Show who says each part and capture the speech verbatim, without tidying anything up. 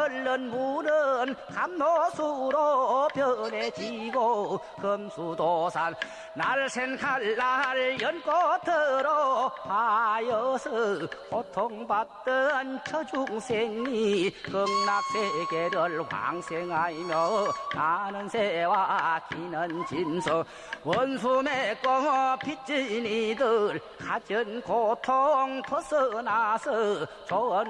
Speaker 1: 흐른 물은 감로수로 변해지고 금수도산 날쌘 칼날 연꽃으로 하여서 고통받던 처중생이 극락세계를 황생하며 나는 새와 기는 짐승 원수 맺고 빚진 이들 가진 고통 벗어나서 좋은